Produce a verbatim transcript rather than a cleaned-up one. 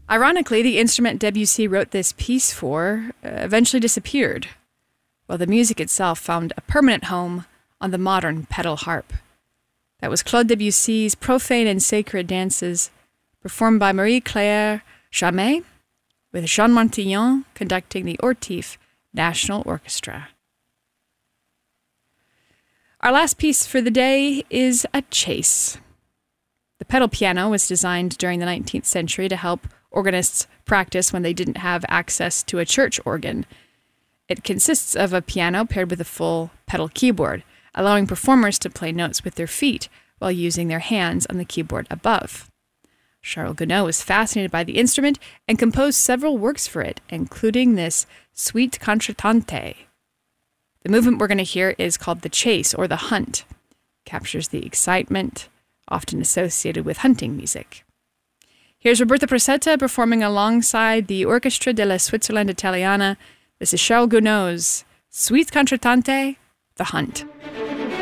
Ironically, the instrument Debussy wrote this piece for uh, eventually disappeared, while the music itself found a permanent home on the modern pedal harp. That was Claude Debussy's Profane and Sacred Dances, performed by Marie-Claire Jamet, with Jean Montillon conducting the Ortif National Orchestra. Our last piece for the day is a chase. The pedal piano was designed during the nineteenth century to help organists practice when they didn't have access to a church organ. It consists of a piano paired with a full pedal keyboard, allowing performers to play notes with their feet while using their hands on the keyboard above. Charles Gounod was fascinated by the instrument and composed several works for it, including this Suite Concertante. The movement we're going to hear is called the chase, or the hunt. It captures the excitement often associated with hunting music. Here's Roberta Procetta performing alongside the Orchestra della Switzerland Italiana. This is Charles Gounod's Suite Concertante, The Hunt.